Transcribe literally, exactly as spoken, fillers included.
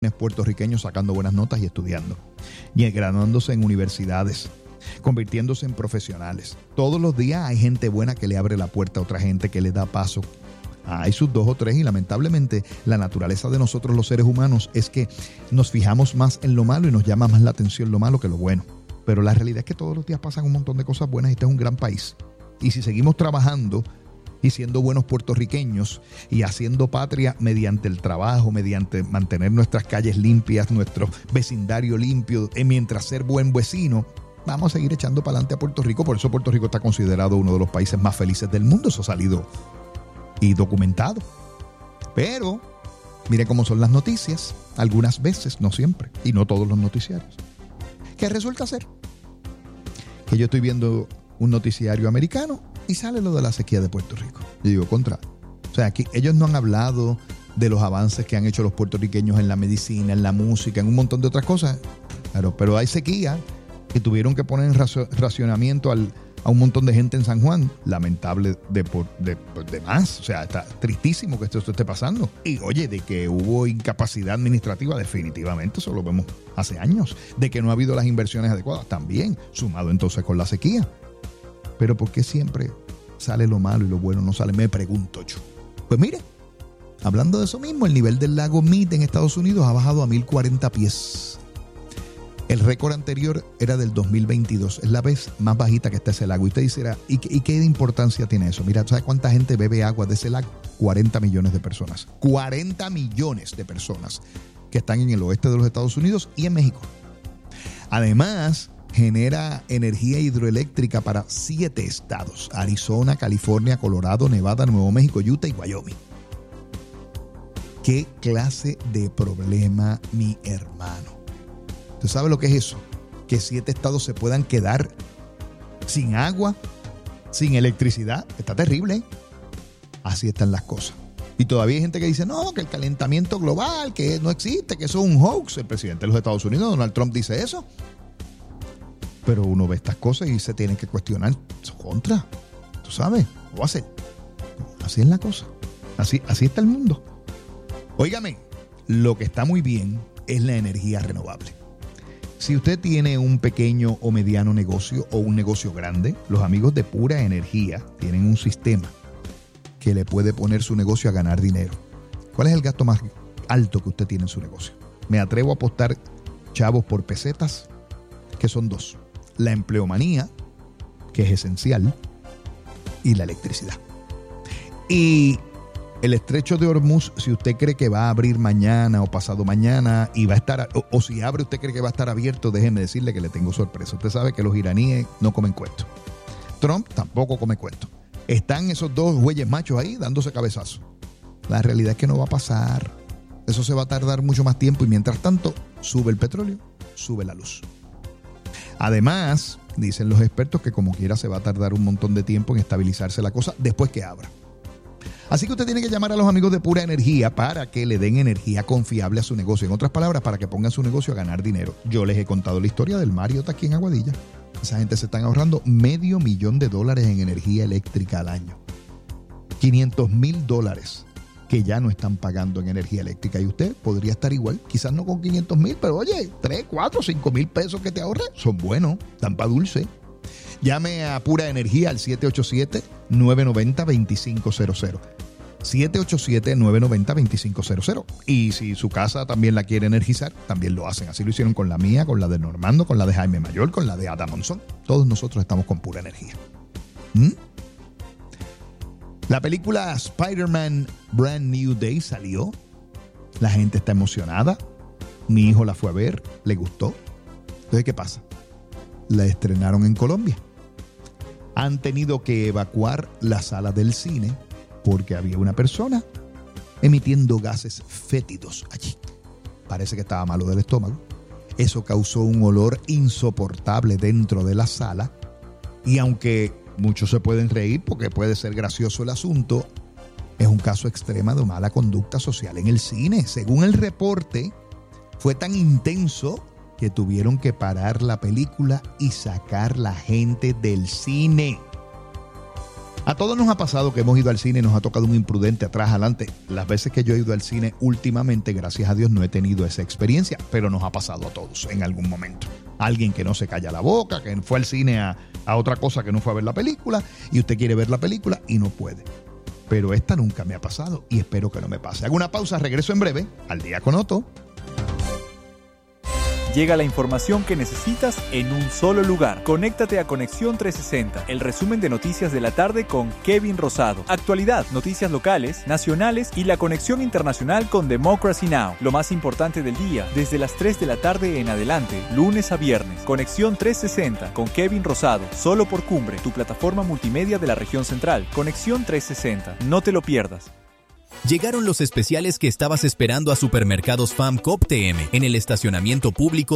puertorriqueños sacando buenas notas y estudiando, y graduándose en universidades, convirtiéndose en profesionales. Todos los días hay gente buena que le abre la puerta a otra gente, que le da paso. Hay sus dos o tres, y lamentablemente la naturaleza de nosotros los seres humanos es que nos fijamos más en lo malo y nos llama más la atención lo malo que lo bueno. Pero la realidad es que todos los días pasan un montón de cosas buenas y este es un gran país. Y si seguimos trabajando y siendo buenos puertorriqueños y haciendo patria mediante el trabajo, mediante mantener nuestras calles limpias, nuestro vecindario limpio, y mientras ser buen vecino, vamos a seguir echando para adelante a Puerto Rico. Por eso Puerto Rico está considerado uno de los países más felices del mundo. Eso ha salido y documentado. Pero mire cómo son las noticias, algunas veces, no siempre, y no todos los noticiarios. ¿Qué resulta ser? Que yo estoy viendo un noticiario americano y sale lo de la sequía de Puerto Rico. Yo digo, contra. O sea, aquí ellos no han hablado de los avances que han hecho los puertorriqueños en la medicina, en la música, en un montón de otras cosas. Claro, pero hay sequía que tuvieron que poner en racionamiento al, a un montón de gente en San Juan. Lamentable de, de, de más. O sea, está tristísimo que esto, esto esté pasando. Y oye, de que hubo incapacidad administrativa, definitivamente, eso lo vemos hace años. De que no ha habido las inversiones adecuadas, también, sumado entonces con la sequía. Pero ¿por qué siempre sale lo malo y lo bueno no sale? Me pregunto yo. Pues mire, hablando de eso mismo, el nivel del lago Mead en Estados Unidos ha bajado a mil cuarenta pies. El récord anterior era del dos mil veintidós. Es la vez más bajita que está ese lago. Y usted dice, ¿y qué, y qué importancia tiene eso? Mira, ¿sabes cuánta gente bebe agua de ese lago? cuarenta millones de personas. cuarenta millones de personas que están en el oeste de los Estados Unidos y en México. Además, genera energía hidroeléctrica para siete estados: Arizona, California, Colorado, Nevada, Nuevo México, Utah y Wyoming. ¿Qué clase de problema, mi hermano? ¿Usted sabe lo que es eso? Que siete estados se puedan quedar sin agua, sin electricidad. Está terrible, ¿eh? Así están las cosas. Y todavía hay gente que dice, no, que el calentamiento global, que no existe, que eso es un hoax. El presidente de los Estados Unidos, Donald Trump, dice eso. Pero uno ve estas cosas y se tiene que cuestionar. Eso contra. ¿Tú sabes? ¿Cómo va a ser? Así es la cosa. Así, así está el mundo. Óigame, lo que está muy bien es la energía renovable. Si usted tiene un pequeño o mediano negocio o un negocio grande, los amigos de Pura Energía tienen un sistema que le puede poner su negocio a ganar dinero. ¿Cuál es el gasto más alto que usted tiene en su negocio? Me atrevo a apostar chavos por pesetas, que son dos: la empleomanía, que es esencial, y la electricidad. Y el estrecho de Hormuz, si usted cree que va a abrir mañana o pasado mañana y va a estar, o, o si abre usted cree que va a estar abierto, déjeme decirle que le tengo sorpresa. Usted sabe que los iraníes no comen cuento. Trump tampoco come cuento. Están esos dos güeyes machos ahí dándose cabezazos. La realidad es que no va a pasar. Eso se va a tardar mucho más tiempo y mientras tanto sube el petróleo, sube la luz. Además, dicen los expertos que como quiera se va a tardar un montón de tiempo en estabilizarse la cosa después que abra. Así que usted tiene que llamar a los amigos de Pura Energía para que le den energía confiable a su negocio. En otras palabras, para que pongan su negocio a ganar dinero. Yo les he contado la historia del Marriott aquí en Aguadilla. Esa gente se están ahorrando medio millón de dólares en energía eléctrica al año. quinientos mil dólares que ya no están pagando en energía eléctrica. Y usted podría estar igual, quizás no con quinientos mil, pero oye, tres, cuatro, cinco mil pesos que te ahorre son buenos, tan pa' dulce. Llame a Pura Energía al siete ocho siete, nueve nueve cero, dos cinco cero cero. siete ocho siete, nueve nueve cero, dos cinco cero cero. Y si su casa también la quiere energizar, también lo hacen. Así lo hicieron con la mía, con la de Normando, con la de Jaime Mayor, con la de Ada Monzón. Todos nosotros estamos con Pura Energía. ¿Mm? La película Spider-Man Brand New Day salió. La gente está emocionada. Mi hijo la fue a ver, le gustó. Entonces, ¿qué pasa? La estrenaron en Colombia. Han tenido que evacuar la sala del cine porque había una persona emitiendo gases fétidos allí. Parece que estaba malo del estómago. Eso causó un olor insoportable dentro de la sala. Y aunque muchos se pueden reír porque puede ser gracioso el asunto, es un caso extremo de mala conducta social en el cine. Según el reporte, fue tan intenso que tuvieron que parar la película y sacar la gente del cine. A todos nos ha pasado que hemos ido al cine y nos ha tocado un imprudente atrás, adelante. Las veces que yo he ido al cine últimamente, gracias a Dios, no he tenido esa experiencia, pero nos ha pasado a todos en algún momento. Alguien que no se calla la boca, que fue al cine a, a otra cosa que no fue a ver la película, y usted quiere ver la película y no puede. Pero esta nunca me ha pasado y espero que no me pase. Hago una pausa, regreso en breve al Día con Otto. Llega la información que necesitas en un solo lugar. Conéctate a Conexión trescientos sesenta, el resumen de noticias de la tarde con Kevin Rosado. Actualidad, noticias locales, nacionales y la conexión internacional con Democracy Now! Lo más importante del día, desde las tres de la tarde en adelante, lunes a viernes. Conexión trescientos sesenta con Kevin Rosado, solo por Cumbre, tu plataforma multimedia de la región central. Conexión trescientos sesenta, no te lo pierdas. Llegaron los especiales que estabas esperando a Supermercados F A M Coop T M en el estacionamiento público